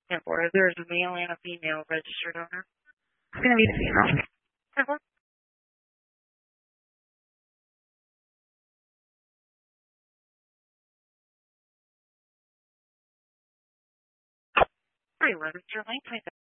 And or there's a male and a female registered owner. It's going to be the female. Uh-huh. Hi, Register Lane.